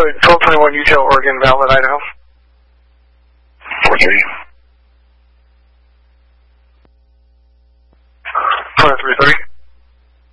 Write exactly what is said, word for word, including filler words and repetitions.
twelve twenty-one Utah, Oregon, Valid, Idaho. four three. twenty-three thirty.